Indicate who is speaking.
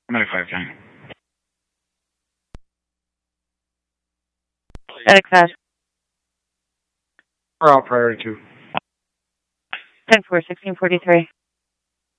Speaker 1: 9510.
Speaker 2: Static fast.
Speaker 1: We're all priority 2.
Speaker 2: 10-4, 1643.